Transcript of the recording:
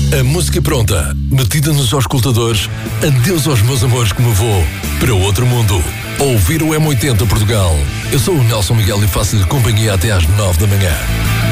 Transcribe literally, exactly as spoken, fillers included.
A música pronta, metida nos auscultadores, adeus aos meus amores que me vou para outro mundo. Ouvir o M oitenta Portugal. Eu sou o Nelson Miguel e faço-lhe companhia até às nove da manhã.